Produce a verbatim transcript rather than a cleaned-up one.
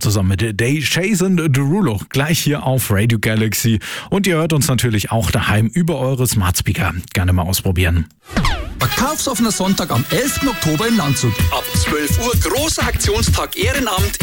zusammen mit Day Jason Derulo gleich hier auf Radio Galaxy. Und ihr hört uns natürlich auch daheim über eure Smart Speaker. Gerne mal ausprobieren. Verkaufsoffener Sonntag am elften Oktober in Landshut. Ab zwölf Uhr großer Aktionstag Ehrenamt